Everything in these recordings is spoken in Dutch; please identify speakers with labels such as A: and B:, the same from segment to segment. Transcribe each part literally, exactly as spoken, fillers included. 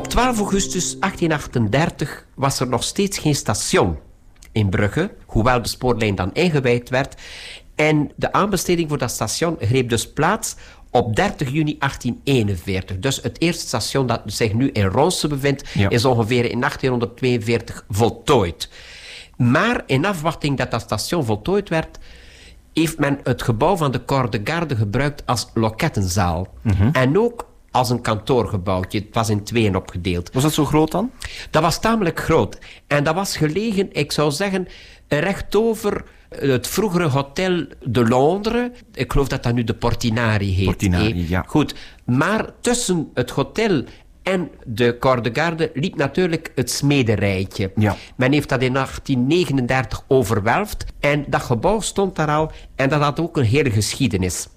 A: Op twaalf augustus achttien achtendertig was er nog steeds geen station in Brugge, hoewel de spoorlijn dan ingewijd werd. En de aanbesteding voor dat station greep dus plaats op dertig juni achttien eenenveertig. Dus het eerste station dat zich nu in Ronse bevindt, ja. is ongeveer in achttienhonderdtweeënveertig voltooid. Maar in afwachting dat dat station voltooid werd, heeft men het gebouw van de Corps de Garde gebruikt als lokettenzaal. Mm-hmm. En ook als een kantoorgebouwtje. Het was in tweeën opgedeeld.
B: Was dat zo groot dan?
A: Dat was tamelijk groot. En dat was gelegen, ik zou zeggen, recht over het vroegere Hotel de Londres. Ik geloof dat dat nu de Portinari heet.
B: Portinari, ja.
A: Goed. Maar tussen het hotel en de Corps de Garde liep natuurlijk het smederijtje.
B: Ja.
A: Men heeft dat in achttien negenendertig overwelfd. En dat gebouw stond daar al. En dat had ook een hele geschiedenis.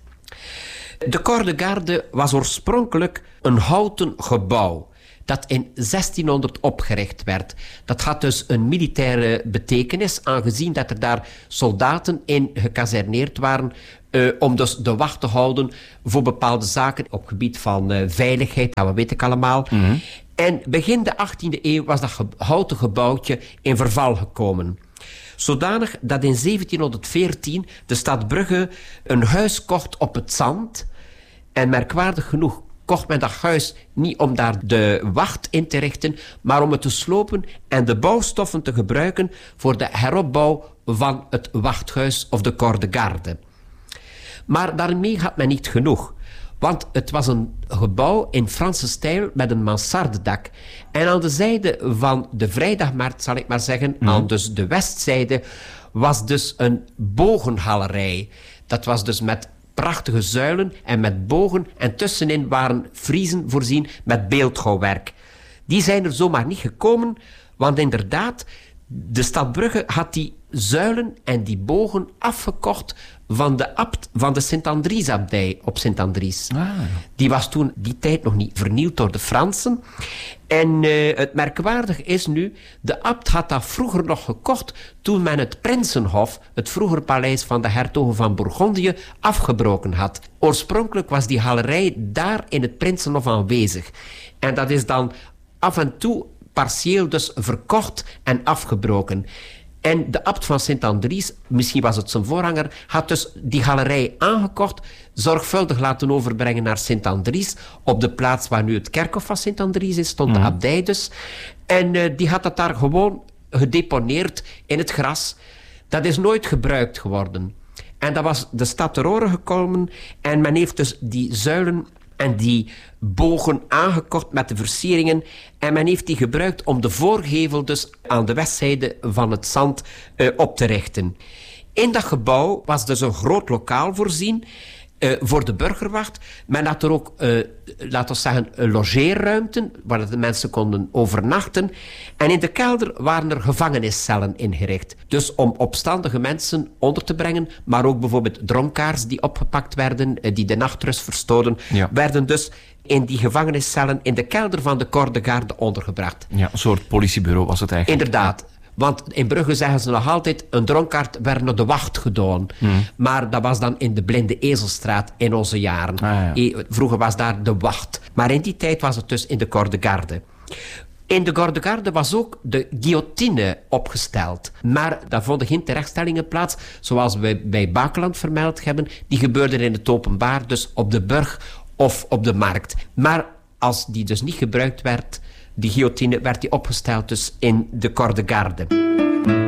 A: De Corps de Garde was oorspronkelijk een houten gebouw dat in zestienhonderd opgericht werd. Dat had dus een militaire betekenis, aangezien dat er daar soldaten in gekazerneerd waren, uh, om dus de wacht te houden voor bepaalde zaken op gebied van uh, veiligheid, dat weet ik allemaal. Mm-hmm. En begin de achttiende eeuw was dat ge- houten gebouwtje in verval gekomen. Zodanig dat in zeventienhonderdveertien de stad Brugge een huis kocht op het zand. En merkwaardig genoeg kocht men dat huis niet om daar de wacht in te richten, maar om het te slopen en de bouwstoffen te gebruiken voor de heropbouw van het wachthuis of de Corps de Garde. Maar daarmee had men niet genoeg. Want het was een gebouw in Franse stijl met een mansardedak. En aan de zijde van de Vrijdagmarkt, zal ik maar zeggen, mm. aan dus de westzijde, was dus een bogenhalerij. Dat was dus met prachtige zuilen en met bogen. En tussenin waren friezen voorzien met beeldhouwwerk. Die zijn er zomaar niet gekomen, want inderdaad, de stad Brugge had die zuilen en die bogen afgekocht van de abt van de Sint-Andries-abdij op Sint-Andries. Ah. Die was toen die tijd nog niet vernield door de Fransen. En uh, het merkwaardige is nu, de abt had dat vroeger nog gekocht toen men het Prinsenhof, het vroeger paleis van de hertogen van Bourgondië, afgebroken had. Oorspronkelijk was die halerij daar in het Prinsenhof aanwezig. En dat is dan af en toe partieel dus verkocht en afgebroken. En de abt van Sint-Andries, misschien was het zijn voorganger, had dus die galerij aangekocht, zorgvuldig laten overbrengen naar Sint-Andries, op de plaats waar nu het kerkhof van Sint-Andries is, stond mm. de abdij dus. En uh, die had dat daar gewoon gedeponeerd in het gras. Dat is nooit gebruikt geworden. En dat was de stad ter oren gekomen en men heeft dus die zuilen en die bogen aangekocht met de versieringen. En men heeft die gebruikt om de voorgevel dus aan de westzijde van het zand uh, op te richten. In dat gebouw was dus een groot lokaal voorzien uh, voor de burgerwacht. Men had er ook, uh, laten we zeggen, logeerruimten waar de mensen konden overnachten. En in de kelder waren er gevangeniscellen ingericht. Dus om opstandige mensen onder te brengen, maar ook bijvoorbeeld dronkaards die opgepakt werden, uh, die de nachtrust verstoorden, ja. werden dus in die gevangeniscellen in de kelder van de Corps de Garde ondergebracht.
B: Ja, een soort politiebureau was het eigenlijk.
A: Inderdaad. Want in Brugge zeggen ze nog altijd, een dronkaard werd naar de wacht gedaan. Hmm. Maar dat was dan in de Blinde Ezelstraat in onze jaren. Ah, ja. Vroeger was daar de wacht. Maar in die tijd was het dus in de Corps de Garde. In de Corps de Garde was ook de guillotine opgesteld. Maar daar vonden geen terechtstellingen plaats, zoals we bij Bakeland vermeld hebben. Die gebeurden in het openbaar, dus op de burg of op de markt. Maar als die dus niet gebruikt werd, die guillotine, werd die opgesteld dus in de Corps de Garde.